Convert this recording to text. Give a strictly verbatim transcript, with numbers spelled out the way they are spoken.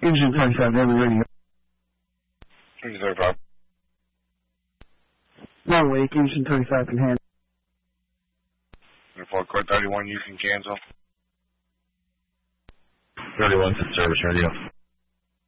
Engine thirty-five, every radio. Engine thirty-five. Long wake, engine thirty-five can handle. For Court thirty-one, you can cancel. thirty-one to service radio.